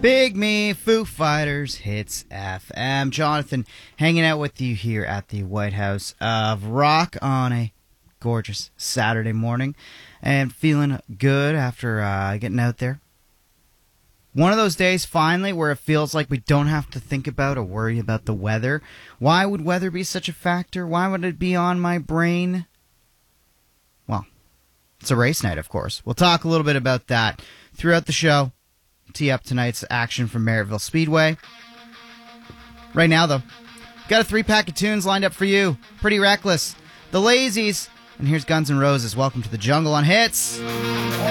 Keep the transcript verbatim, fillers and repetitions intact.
Big Me, Foo Fighters, Hits F M. Jonathan hanging out with you here at the White House of Rock on a gorgeous Saturday morning and feeling good after uh, getting out there. One of those days, finally, where it feels like we don't have to think about or worry about the weather. Why would weather be such a factor? Why would it be on my brain? Well, it's a race night, of course. We'll talk a little bit about that throughout the show. Tee up tonight's action from Merrittville Speedway. Right now, though, got a three-pack of tunes lined up for you. Pretty Reckless, The Lazies, and here's Guns N' Roses. Welcome to the Jungle on Hits.